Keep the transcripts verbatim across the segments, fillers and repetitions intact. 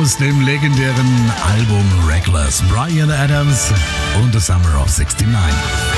aus dem legendären Album Reckless. Bryan Adams und The Summer of sixty-nine.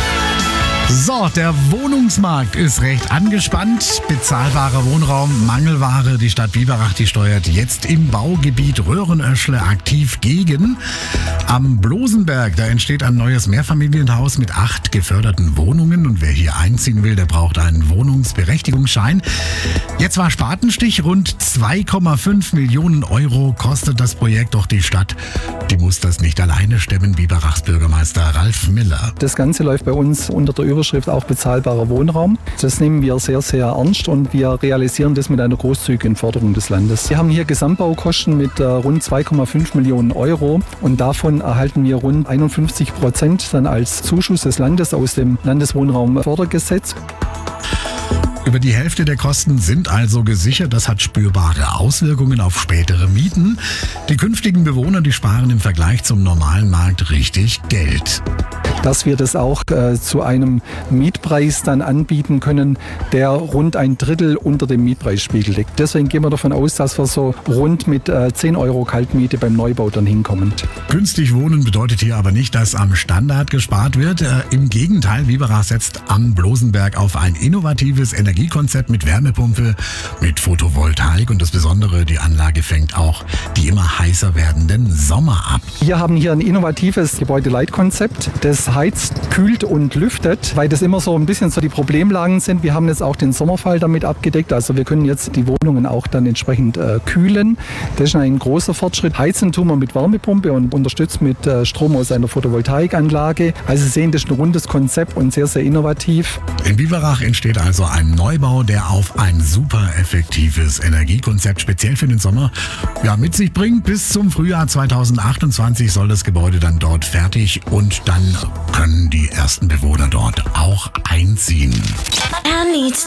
So, der Wohnungsmarkt ist recht angespannt. Bezahlbarer Wohnraum, Mangelware. Die Stadt Biberach, die steuert jetzt im Baugebiet Röhrenöschle aktiv gegen. Am Blosenberg, da entsteht ein neues Mehrfamilienhaus mit acht geförderten Wohnungen. Und wer hier einziehen will, der braucht einen Wohnungsberechtigungsschein. Jetzt war Spatenstich, rund zwei Komma fünf Millionen Euro kostet das Projekt. Doch die Stadt, die muss das nicht alleine stemmen. Biberachs Bürgermeister Ralf Miller. Das Ganze läuft bei uns unter der Überschrift auch bezahlbarer Wohnraum. Das nehmen wir sehr, sehr ernst und wir realisieren das mit einer großzügigen Förderung des Landes. Wir haben hier Gesamtbaukosten mit äh, rund zwei Komma fünf Millionen Euro und davon erhalten wir rund einundfünfzig Prozent dann als Zuschuss des Landes aus dem Landeswohnraumfördergesetz. Über die Hälfte der Kosten sind also gesichert. Das hat spürbare Auswirkungen auf spätere Mieten. Die künftigen Bewohner, die sparen im Vergleich zum normalen Markt richtig Geld. Dass wir das auch äh, zu einem Mietpreis dann anbieten können, der rund ein Drittel unter dem Mietpreisspiegel liegt. Deswegen gehen wir davon aus, dass wir so rund mit äh, zehn Euro Kaltmiete beim Neubau dann hinkommen. Günstig wohnen bedeutet hier aber nicht, dass am Standard gespart wird. Äh, Im Gegenteil, Biberach setzt am Blosenberg auf ein innovatives Energiekonzept mit Wärmepumpe, mit Photovoltaik und das Besondere, die Anlage fängt auch die immer heißer werdenden Sommer ab. Wir haben hier ein innovatives Gebäudeleitkonzept, das heizt, kühlt und lüftet, weil das immer so ein bisschen so die Problemlagen sind. Wir haben jetzt auch den Sommerfall damit abgedeckt, also wir können jetzt die Wohnungen auch dann entsprechend äh, kühlen. Das ist ein großer Fortschritt. Heizen tun wir mit Wärmepumpe und unterstützt mit äh, Strom aus einer Photovoltaikanlage. Also Sie sehen, das ist ein rundes Konzept und sehr, sehr innovativ. In Biberach entsteht also ein Neubau, der auf ein super effektives Energiekonzept speziell für den Sommer ja, mit sich bringt. Bis zum Frühjahr zweitausendachtundzwanzig soll das Gebäude dann dort fertig und dann können die ersten Bewohner dort auch einziehen.